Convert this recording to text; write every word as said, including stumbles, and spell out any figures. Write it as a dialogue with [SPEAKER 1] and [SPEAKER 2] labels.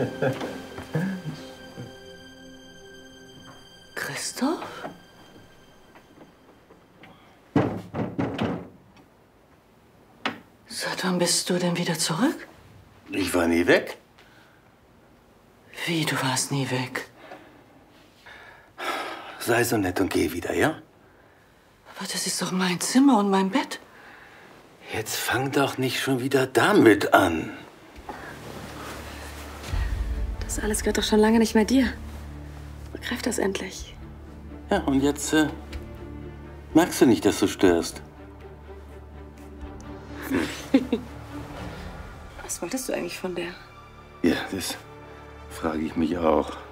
[SPEAKER 1] Christoph? Seit wann bist du denn wieder zurück?
[SPEAKER 2] Ich war nie weg.
[SPEAKER 1] Wie, du warst nie weg?
[SPEAKER 2] Sei so nett und geh wieder, ja?
[SPEAKER 1] Aber das ist doch mein Zimmer und mein Bett.
[SPEAKER 2] Jetzt fang doch nicht schon wieder damit an.
[SPEAKER 3] Das alles gehört doch schon lange nicht mehr dir. Begreif das endlich.
[SPEAKER 2] Ja, und jetzt äh, merkst du nicht, dass du störst.
[SPEAKER 3] Was wolltest du eigentlich von der?
[SPEAKER 2] Ja, das frage ich mich auch.